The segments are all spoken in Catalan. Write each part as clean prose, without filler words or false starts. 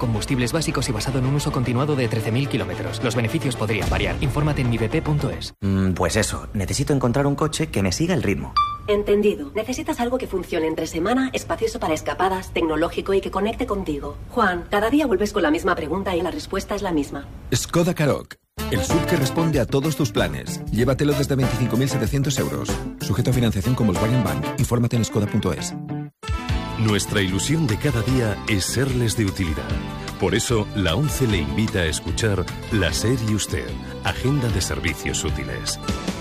combustibles básicos y basado en un uso continuado de 13.000 kilómetros. Los beneficios podrían variar. Infórmate en mibp.es. Pues eso, necesito encontrar un coche que me siga el ritmo. Entendido. Necesitas algo que funcione entre semana, espacioso para escapadas, tecnológico y que conecte contigo. Juan, cada día vuelves con la misma pregunta y la respuesta es la misma. Skoda Karoq. El SUV que responde a todos tus planes. Llévatelo desde 25.700 euros. Sujeto a financiación con Volkswagen Bank. Infórmate en skoda.es. Nuestra ilusión de cada día es serles de utilidad. Por eso, la ONCE le invita a escuchar La SER y Usted, Agenda de Servicios Útiles.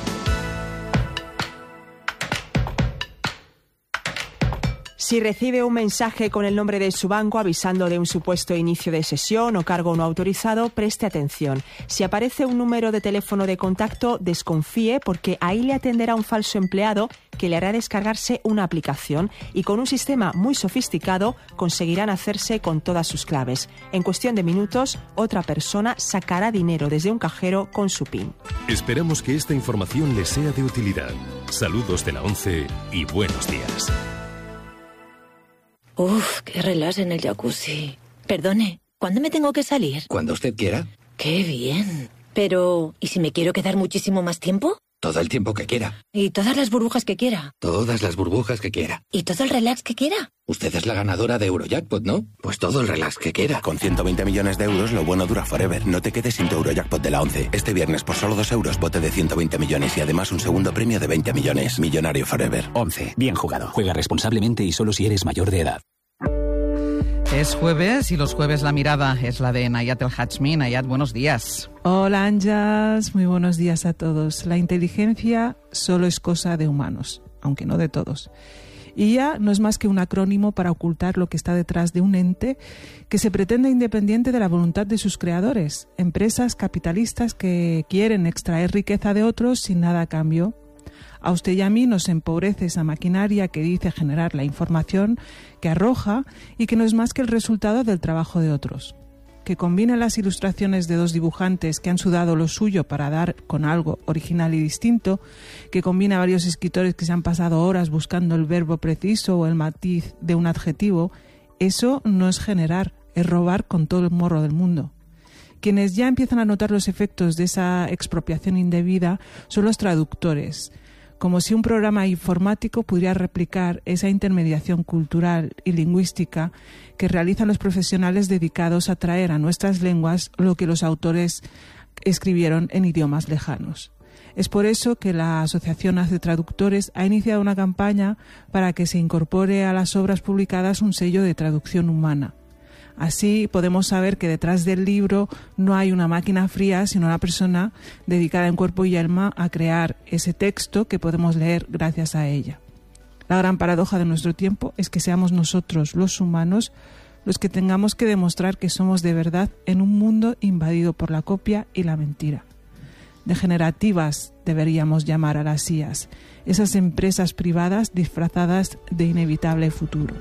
Si recibe un mensaje con el nombre de su banco avisando de un supuesto inicio de sesión o cargo no autorizado, preste atención. Si aparece un número de teléfono de contacto, desconfíe porque ahí le atenderá un falso empleado que le hará descargarse una aplicación y con un sistema muy sofisticado conseguirán hacerse con todas sus claves. En cuestión de minutos, otra persona sacará dinero desde un cajero con su PIN. Esperamos que esta información le sea de utilidad. Saludos de la ONCE y buenos días. Uf, qué relax en el jacuzzi. Perdone, ¿cuándo me tengo que salir? Cuando usted quiera. ¡Qué bien! Pero, ¿y si me quiero quedar muchísimo más tiempo? Todo el tiempo que quiera. ¿Y todas las burbujas que quiera? Todas las burbujas que quiera. ¿Y todo el relax que quiera? Usted es la ganadora de Eurojackpot, ¿no? Pues todo el relax que quiera. Con 120 millones de euros, lo bueno dura forever. No te quedes sin tu Eurojackpot de la ONCE. Este viernes, por solo 2 euros, bote de 120 millones y además un segundo premio de 20 millones. Millonario forever. ONCE. Bien jugado. Juega responsablemente y solo si eres mayor de edad. Es jueves y los jueves la mirada es la de Nayat El Hachmi. Nayat, buenos días. Hola, Anjas. Muy buenos días a todos. La inteligencia solo es cosa de humanos, aunque no de todos. IA no es más que un acrónimo para ocultar lo que está detrás de un ente que se pretende independiente de la voluntad de sus creadores, empresas capitalistas que quieren extraer riqueza de otros sin nada a cambio. A usted y a mí nos empobrece esa maquinaria que dice generar la información que arroja y que no es más que el resultado del trabajo de otros. Que combina las ilustraciones de 2 dibujantes que han sudado lo suyo para dar con algo original y distinto, que combina varios escritores que se han pasado horas buscando el verbo preciso o el matiz de un adjetivo, eso no es generar, es robar con todo el morro del mundo. Quienes ya empiezan a notar los efectos de esa expropiación indebida son los traductores, como si un programa informático pudiera replicar esa intermediación cultural y lingüística que realizan los profesionales dedicados a traer a nuestras lenguas lo que los autores escribieron en idiomas lejanos. Es por eso que la Asociación Hace Traductores ha iniciado una campaña para que se incorpore a las obras publicadas un sello de traducción humana. Así podemos saber que detrás del libro no hay una máquina fría, sino una persona dedicada en cuerpo y alma a crear ese texto que podemos leer gracias a ella. La gran paradoja de nuestro tiempo es que seamos nosotros, los humanos, los que tengamos que demostrar que somos de verdad en un mundo invadido por la copia y la mentira. Degenerativas deberíamos llamar a las IAs, esas empresas privadas disfrazadas de inevitable futuro.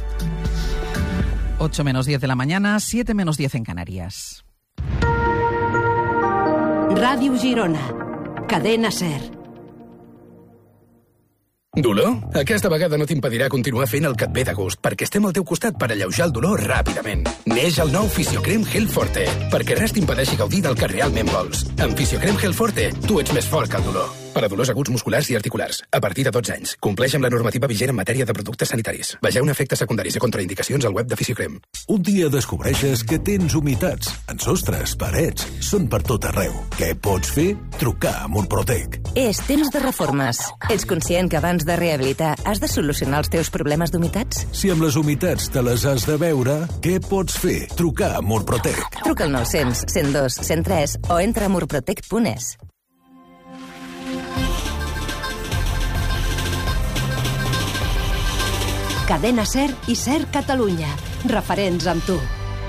8 menos 10 de la mañana, 7 menos 10 en Canarias. Ràdio Girona, Cadena SER. Dolor? Aquesta vegada no t'impedirà continuar fent el que et ve de gust, perquè estem al teu costat per alleujar el dolor ràpidament. Neix el nou Fisiocrem Gel Forte, perquè res t'impedeixi gaudir del que realment vols. Amb Fisiocrem Gel Forte, tu ets més fort que el dolor. Per a dolors aguts musculars i articulars, a partir de 12 anys. Compleix amb la normativa vigent en matèria de productes sanitaris. Vegeu efectes secundaris i contraindicacions al web de Fisiocrem. Un dia descobreixes que tens humitats en sostres, parets, són per tot arreu. Què pots fer? Trucar a Murprotec. És temps de reformes. Ets conscient que abans de rehabilitar has de solucionar els teus problemes d'humitats? Si amb les humitats te les has de veure, què pots fer? Trucar a Murprotec. Truca al 900 102 103 o entra a murprotec.es. Cadena SER i SER Catalunya. Referents amb tu.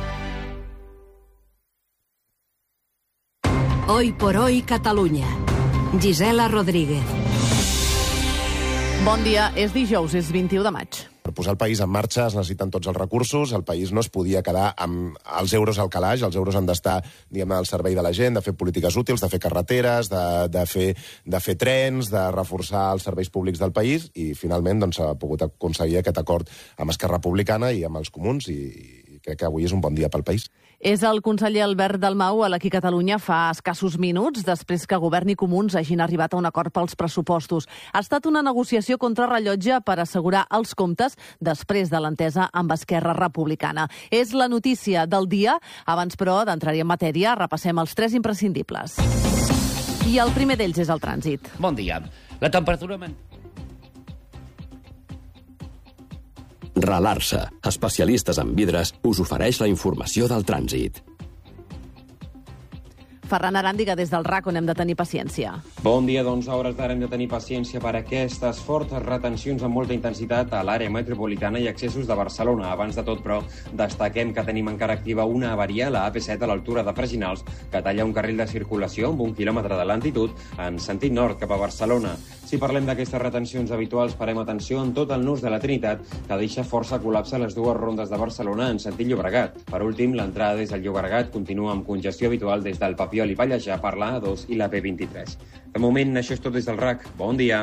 Hoy por hoy Catalunya. Gisela Rodríguez. Bon dia, és dijous, és 21 de maig. Per posar el país en marxa es necessiten tots els recursos, el país no es podia quedar amb els euros al calaix, els euros han d'estar, diguem, al servei de la gent, de fer polítiques útils, de fer carreteres, de fer trens, de reforçar els serveis públics del país, i finalment doncs, s'ha pogut aconseguir aquest acord amb Esquerra Republicana i amb els comuns, i crec que avui és un bon dia pel país. És el conseller Albert Dalmau a l'Aquí Catalunya fa escassos minuts després que Govern i Comuns hagin arribat a un acord pels pressupostos. Ha estat una negociació contrarrellotge per assegurar els comptes després de l'entesa amb Esquerra Republicana. És la notícia del dia. Abans, però, d'entrar-hi en matèria, repassem els 3 imprescindibles. I el primer d'ells és el trànsit. Bon dia. La temperatura... Ralarsa, especialistes en vidres, us ofereix la informació del trànsit. Ferran Aràndiga, des del RAC, on hem de tenir paciència. Bon dia, doncs a hores d'ara hem de tenir paciència per aquestes fortes retencions amb molta intensitat a l'àrea metropolitana i accessos de Barcelona. Abans de tot, però, destaquem que tenim encara activa una avaria a la AP7 a l'altura de Freginals, que talla un carril de circulació amb 1 quilòmetre de lentitud en sentit nord cap a Barcelona. Si parlem d'aquestes retencions habituals, parem atenció en tot el nus de la Trinitat, que deixa força col·lapse a les 2 rondes de Barcelona en sentit Llobregat. Per últim, l'entrada des del Llobregat continua amb congestió habitual des del Papiol i Pallejà per la A2 i la P23. De moment, això és tot des del RAC. Bon dia.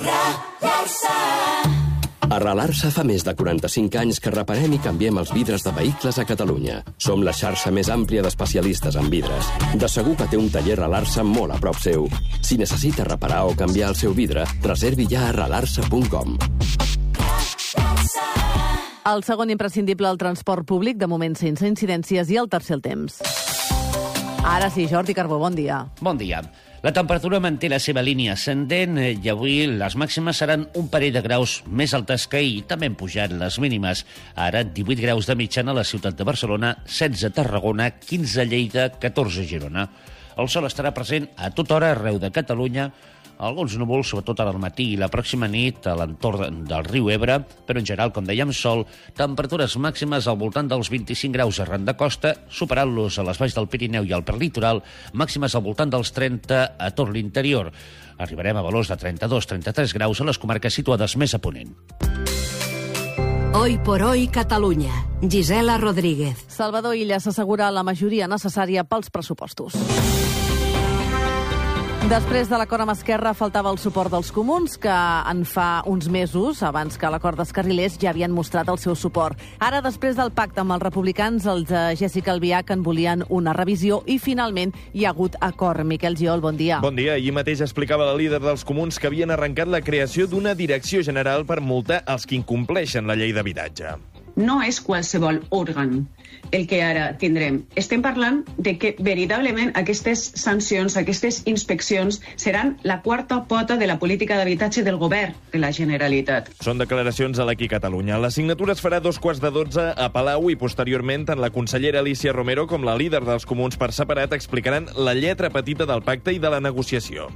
A Ralarsa fa més de 45 anys que reparem i canviem els vidres de vehicles a Catalunya. Som la xarxa més àmplia d'especialistes en vidres. De segur que té un taller Ralarsa molt a prop seu. Si necessita reparar o canviar el seu vidre, reservi ja a ralarsa.com. El segon imprescindible, el transport públic, de moment sense incidències, i el tercer, el temps. Ara sí, Jordi Carbó, bon dia. Bon dia. La temperatura manté la seva línia ascendent i avui les màximes seran un parell de graus més altes que ahir. També han pujat les mínimes. Ara 18 graus de mitjana a la ciutat de Barcelona, 16 a Tarragona, 15 a Lleida, 14 a Girona. El sol estarà present a tota hora arreu de Catalunya. Alguns núvols, sobretot al matí i la pròxima nit, a l'entorn del riu Ebre, però en general, com dèiem, sol, temperatures màximes al voltant dels 25 graus arran de costa, superant-los a les valls del Pirineu i al prelitoral, màximes al voltant dels 30 a tot l'interior. Arribarem a valors de 32-33 graus a les comarques situades més a ponent. Hoy por hoy, Catalunya. Gisela Rodríguez. Salvador Illa s'assegura la majoria necessària pels pressupostos. Després de l'acord amb Esquerra faltava el suport dels comuns, que en fa uns mesos, abans que l'acord descarrilés, ja havien mostrat el seu suport. Ara, després del pacte amb els republicans, els de Jessica Albiach en volien una revisió i finalment hi ha hagut acord. Miquel Giol, bon dia. Bon dia. Ahir mateix explicava la líder dels comuns que havien arrencat la creació d'una direcció general per multar els que incompleixen la llei d'habitatge. No és qualsevol òrgan el que ara tindrem. Estem parlant de que veritablement aquestes sancions, aquestes inspeccions, seran la quarta pota de la política d'habitatge del govern de la Generalitat. Són declaracions a l'Aquí Catalunya. La signatura es farà a 2:15 a Palau i posteriorment tant la consellera Alicia Romero com la líder dels comuns per separat explicaran la lletra petita del pacte i de la negociació.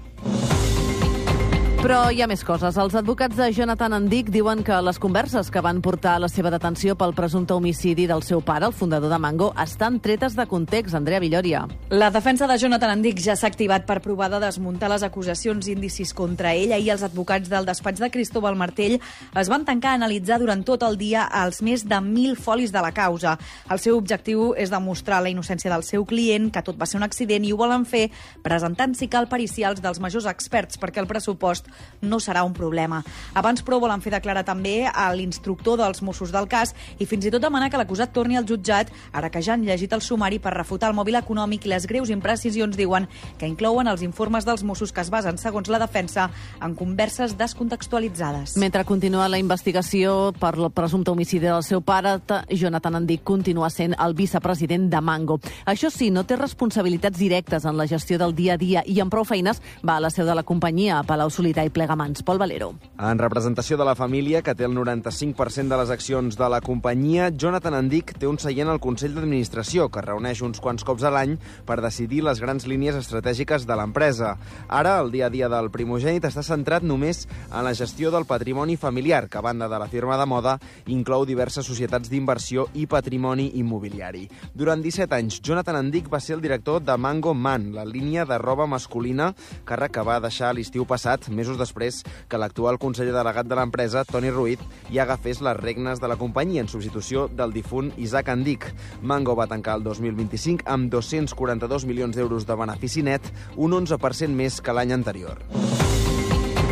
Però hi ha més coses. Els advocats de Jonathan Andic diuen que les converses que van portar a la seva detenció pel presumpte homicidi del seu pare, el fundador de Mango, estan tretes de context. Andrea Villoria. La defensa de Jonathan Andic ja s'ha activat per provar de desmuntar les acusacions i indicis contra ell. Ahir els advocats del despatx de Cristóbal Martell es van tancar a analitzar durant tot el dia els més de 1.000 folis de la causa. El seu objectiu és demostrar la innocència del seu client, que tot va ser un accident, i ho volen fer presentant, si cal, pericials dels majors experts, perquè el pressupost no serà un problema. Abans, però, volen fer declarar també a l'instructor dels Mossos del cas i fins i tot demanar que l'acusat torni al jutjat, ara que ja han llegit el sumari, per refutar el mòbil econòmic i les greus imprecisions, diuen, que inclouen els informes dels Mossos que es basen, segons la defensa, en converses descontextualitzades. Mentre continua la investigació per el presumpte homicidi del seu pare, Jonathan Andic continua sent el vicepresident de Mango. Això sí, no té responsabilitats directes en la gestió del dia a dia i amb prou feines va a la seu de la companyia, a Palau-solità i Plegamans. Pol Valero. En representació de la família, que té el 95% de les accions de la companyia, Jonathan Andic té un seient al Consell d'Administració, que reuneix uns quants cops a l'any per decidir les grans línies estratègiques de l'empresa. Ara, el dia a dia del primogènit està centrat només en la gestió del patrimoni familiar, que a banda de la firma de moda, inclou diverses societats d'inversió i patrimoni immobiliari. Durant 17 anys, Jonathan Andic va ser el director de Mango Man, la línia de roba masculina, càrrec que va deixar l'estiu passat, mesos després que l'actual conseller delegat de l'empresa, Toni Ruiz, ja agafés les regnes de la companyia en substitució del difunt Isaac Andic. Mango va tancar el 2025 amb 242 milions d'euros de benefici net, un 11% més que l'any anterior.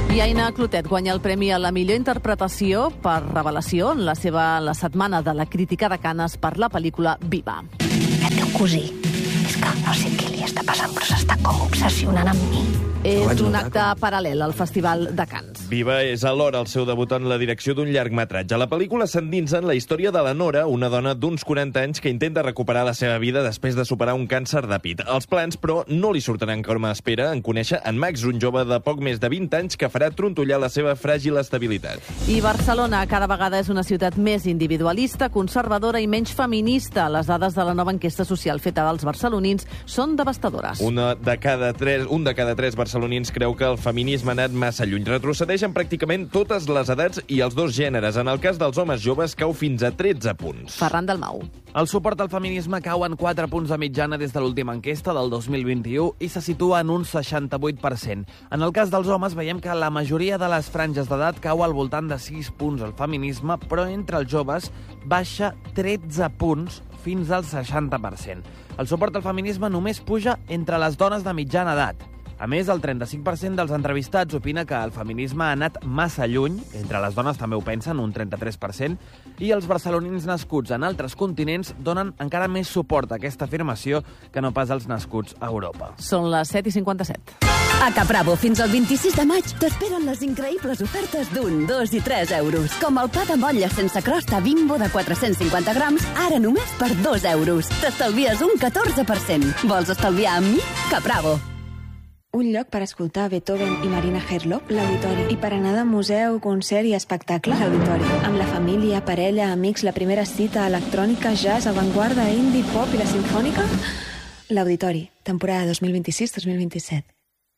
I Aina Clotet guanya el premi a la millor interpretació per Revelació en la setmana de la crítica de Canes per la pel·lícula Viva. El teu cosí, és que no sé què li està passant, però s'està com obsessionant amb mi. És un acte paral·lel al Festival de Canes. Viva és alhora el seu debut en la direcció d'un llargmetratge. La pel·lícula s'endinsa en la història de la Nora, una dona d'uns 40 anys que intenta recuperar la seva vida després de superar un càncer de pit. Els plans, però, no li sortiran com a espera en conèixer en Max, un jove de poc més de 20 anys que farà trontollar la seva fràgil estabilitat. I Barcelona cada vegada és una ciutat més individualista, conservadora i menys feminista. Les dades de la nova enquesta social feta dels barcelonins són devastadores. Un de cada tres barcelonins creu que el feminisme ha anat massa lluny. Retrocedeix en pràcticament totes les edats i els dos gèneres. En el cas dels homes joves cau fins a 13 punts. Ferran Dalmau. El suport al feminisme cau en 4 punts de mitjana des de l'última enquesta del 2021 i se situa en un 68%. En el cas dels homes veiem que la majoria de les franges d'edat cau al voltant de 6 punts al feminisme, però entre els joves baixa 13 punts fins al 60%. El suport al feminisme només puja entre les dones de mitjana edat. A més, el 35% dels entrevistats opina que el feminisme ha anat massa lluny, entre les dones també ho pensen, un 33%, i els barcelonins nascuts en altres continents donen encara més suport a aquesta afirmació que no pas els nascuts a Europa. Són les 7:57. A Capravo, fins al 26 de maig, t'esperen les increïbles ofertes d'1, 2 i 3 euros. Com el pa de motlla sense crosta Bimbo de 450 grams, ara només per 2 euros. T'estalvies un 14%. Vols estalviar amb mi? Capravo. Un lloc per escoltar Beethoven i Marina Herlock, l'Auditori. I per anar de museu, concert i espectacle, l'Auditori. Amb la família, parella, amics, la primera cita, electrònica, jazz, avantguarda, indie, pop i la sinfònica, l'Auditori, temporada 2026-2027.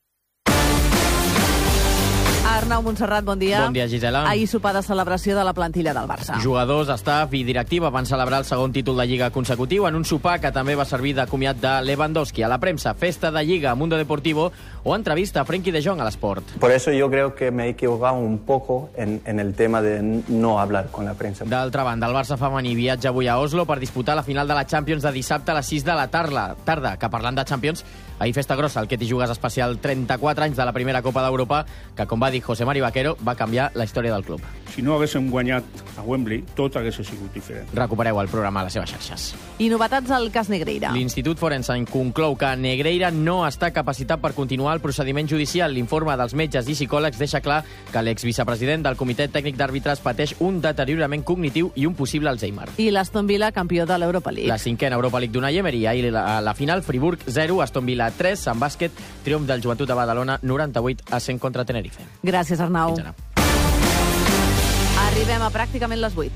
Arnau Montserrat, bon dia. Bon dia, Gisela. Ahir sopar de celebració de la plantilla del Barça. Jugadors, staff i directiva van celebrar el segon títol de Lliga consecutiu en un sopar que també va servir de comiat de Lewandowski. A la premsa, festa de Lliga a Mundo Deportivo o entrevista a Frenkie de Jong a l'Esport. Por eso yo creo que me he equivocado un poco en el tema de no hablar con la prensa. D'altra banda, el Barça femení viatja avui a Oslo per disputar la final de la Champions de dissabte a les 6 de la tarda. Que parlant de Champions, ahir festa grossa, el Ketty Jugas especial 34 anys de la primera Copa d'Europa, que, com va dir José Mari Vaquero, va canviar la història del club. Si no haguéssim guanyat a Wembley, tot hagués sigut diferent. Recupereu el programa a les seves xarxes. I novetats al cas Negreira. L'Institut Forense conclou que Negreira no està capacitat per continuar el procediment judicial. L'informe dels metges i psicòlegs deixa clar que l'exvicepresident del Comitè Tècnic d'Àrbitres pateix un deteriorament cognitiu i un possible Alzheimer. I l'Aston Villa, campió de l'Europa League. La cinquena Europa League d'Unai Emery. Ahir a la final, Friburg 0, Aston Villa 3. En bàsquet, triomf del Joventut de Badalona 98-100 contra Tenerife. Gràcies, Arnau. Arribem a pràcticament les 8.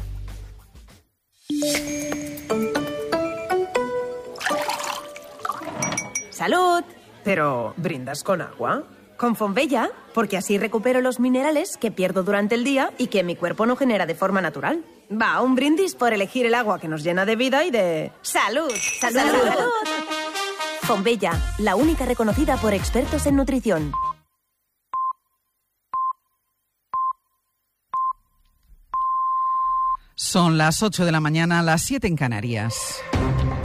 ¡Salud! Pero, ¿brindas con agua? Con Fonbella, porque así recupero los minerales que pierdo durante el día y que mi cuerpo no genera de forma natural. Va, un brindis por elegir el agua que nos llena de vida y de... ¡Salud! ¡Salud! ¡Salud! Fonbella, la única reconocida por expertos en nutrición. Son las 8 de la mañana, las 7 en Canarias.